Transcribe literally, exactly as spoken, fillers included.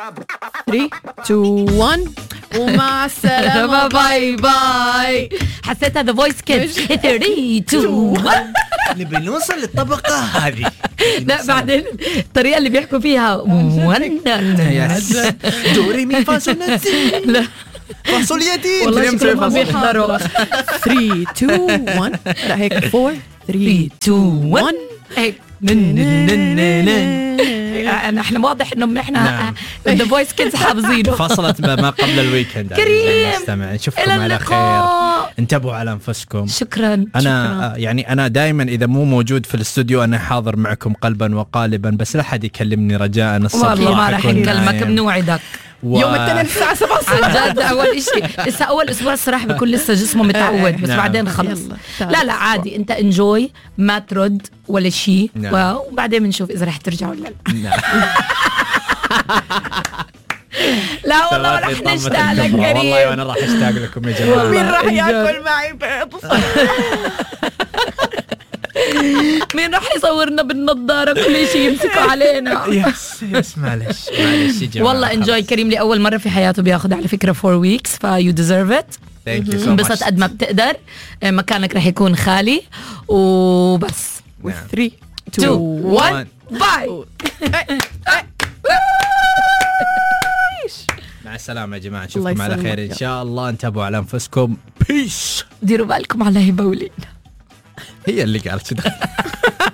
ثلاثة اثنين واحد ومع السلامة باي باي. حسيتها ذا فويس كيدز. ثلاثة اثنين واحد نبي نوصل للطبقة هذه. لا بعدين الطريقة اللي بيحكوا فيها دوري مي فاصل نسي لا فاصولياتين والله شكلهم ما بيحضروا. ثلاثة اثنين واحد لا هيك أربعة ثلاثة اثنين واحد هيك. أنا إحنا واضح إنه إحنا ذا فويس كيدز حافظينه. فصلت ما قبل الويكند. كريم نستمع نشوفكم على خير. انتبهوا على أنفسكم. شكرا. أنا شكرا. يعني أنا دائما إذا مو موجود في الاستوديو أنا حاضر معكم قلبا وقالبا، بس لا حد يكلمني رجاء. الصبح والله ما راح نكلمك بنوعدك. و... يوم الاثنين الساعة سبعة الصبح. عن جد أول شيء لسه أول أسبوع الصراحة بيكون لسه جسمه متعود، بس بعدين خلص. لا لا عادي، أنت انجوي ما ترد ولا شيء وبعدين بنشوف إذا رح ترجع ولا لا. لا والله رح نشتاق لك كريم. والله وأنا راح أشتاق لكم يا جماعة. مين راح ياكل معي بيض؟ مين راح يصورنا بالنظارة كل شيء يمسكوا علينا؟ يس يس معلش معلش يا جماعة. والله انجوي كريم لأول مرة في حياته بياخد على فكرة فور ويكس فيو ديزيرف ات. انبسط قد ما بتقدر، مكانك رح يكون خالي وبس. ثلاثة اثنين واحد باي. مع السلامة يا جماعة، نشوفكم على خير إن شاء الله. انتبهوا على أنفسكم. بيس. ديروا بالكم على هبة ولينا. هي اللي قالت كده.